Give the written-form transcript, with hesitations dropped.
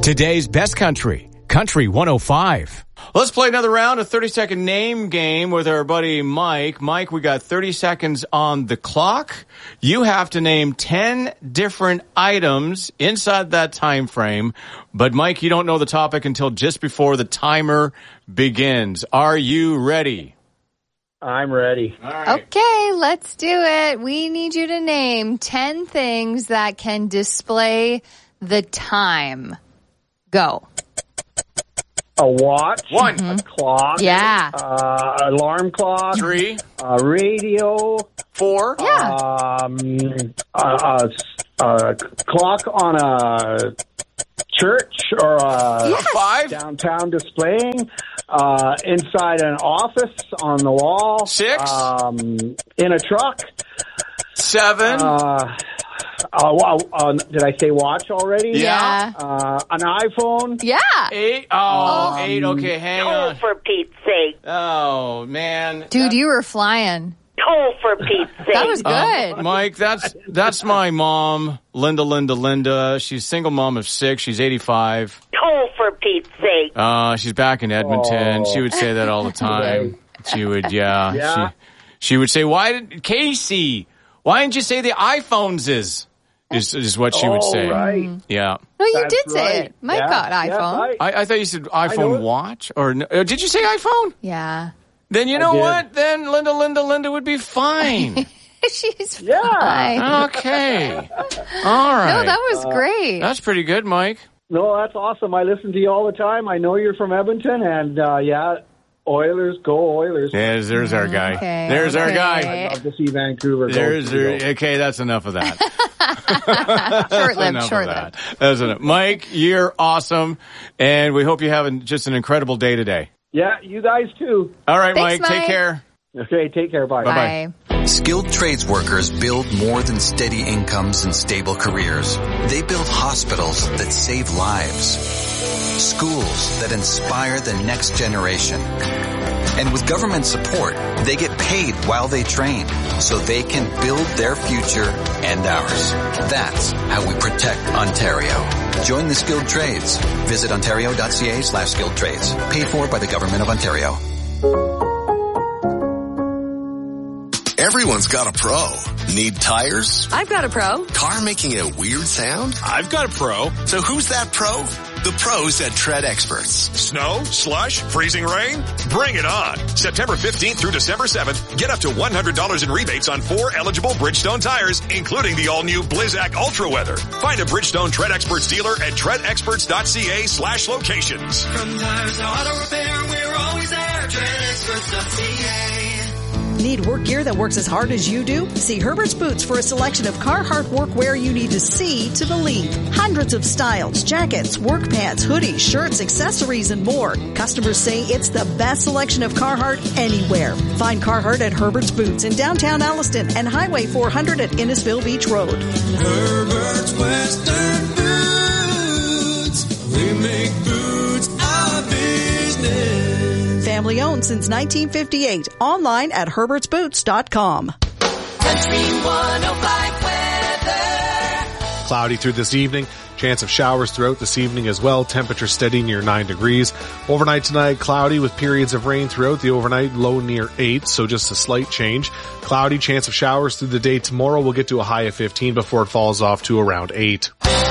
Today's best country, Country 105. Let's play another round of 30-second name game with our buddy Mike. Mike, we got 30 seconds on the clock. You have to name 10 different items inside that time frame. But Mike, you don't know the topic until just before the timer begins. Are you ready? I'm ready. All right. Okay, let's do it. We need you to name 10 things that can display the time. Go. A watch. 1. A clock. Yeah. Alarm clock. 3. Radio. 4. Yeah. A clock on a church or a Yes. 5. downtown displaying. Inside an office on the wall. 6. In a truck. 7. Did I say watch already? Yeah. An iPhone. Yeah. 8. Oh, 8. Okay, hang Oh, on. for Pete's sake. Oh, man. Dude, you were flying. Oh, for Pete's sake. That was good. Mike, that's my mom, Linda. She's single mom of 6. She's 85. Oh, for Pete's sake. She's back in Edmonton. Oh. She would say that all the time. She would, yeah. Yeah. She would say, Casey, why didn't you say the iPhones is what she would say. Right. Yeah. No, you That's did say right. it. Mike Yeah. got Yeah, iPhone. right. I thought you said know iPhone it. watch? Or no, did you say iPhone? Yeah. Then you know did. what? Then Linda would be fine. She's Yeah. fine. Okay. All right. No, that was great. That's pretty good, Mike. No, that's awesome. I listen to you all the time. I know you're from Edmonton, and Oilers, go Oilers. There's our guy. Okay, There's our okay. guy. I'd love to see Vancouver. Okay, that's enough of that. Short-lived. That's enough. Mike, you're awesome, and we hope you have just an incredible day today. Yeah, you guys too. All right, Thanks, Mike, take Mike. care. Okay, take care. Bye. Bye-bye. Bye. Skilled trades workers build more than steady incomes and stable careers. They build hospitals that save lives, schools that inspire the next generation. And with government support, they get paid while they train so they can build their future and ours. That's how we protect Ontario. Join the skilled trades. Visit ontario.ca/skilled trades. Paid for by the Government of Ontario. Everyone's got a pro. Need tires? I've got a pro. Car making a weird sound? I've got a pro. So who's that pro? The pros at Tread Experts. Snow, slush, freezing rain? Bring it on. September 15th through December 7th, get up to $100 in rebates on 4 eligible Bridgestone tires, including the all-new Blizzak Ultra Weather. Find a Bridgestone Tread Experts dealer at treadexperts.ca/locations. From tires to auto repair, we're always there. treadexperts.ca. Need work gear that works as hard as you do? See Herbert's Boots for a selection of Carhartt workwear you need to see to believe. Hundreds of styles, jackets, work pants, hoodies, shirts, accessories, and more. Customers say it's the best selection of Carhartt anywhere. Find Carhartt at Herbert's Boots in downtown Alliston and Highway 400 at Innisfil Beach Road. Herbert's Western Boots. We make boots our business. Family owned since 1958. Online at herbertsboots.com. Country 105 weather. Cloudy through this evening. Chance of showers throughout this evening as well. Temperature steady near 9 degrees. Overnight tonight, cloudy with periods of rain throughout the overnight, low near 8, so just a slight change. Cloudy, chance of showers through the day tomorrow. We'll get to a high of 15 before it falls off to around 8.